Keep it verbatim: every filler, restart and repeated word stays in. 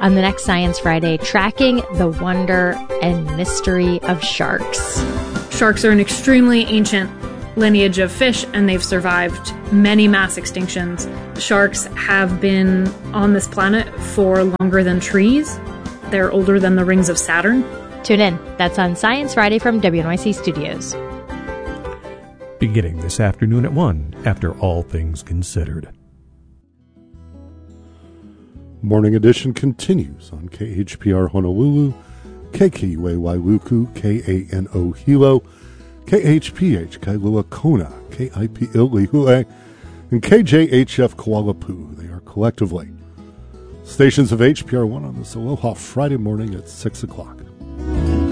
On the next Science Friday, tracking the wonder and mystery of sharks. Sharks are an extremely ancient lineage of fish, and they've survived many mass extinctions. Sharks have been on this planet for longer than trees. They're older than the rings of Saturn. Tune in. That's on Science Friday from W N Y C Studios. Beginning this afternoon at one, after All Things Considered. Morning Edition continues on K H P R Honolulu, K K U A Wailuku, K A N O Hilo, K H P H Kailua Kona, K I P Lihue, and K J H F Kuala Lumpur. They are collectively stations of H P R one on this Aloha Friday morning at six o'clock.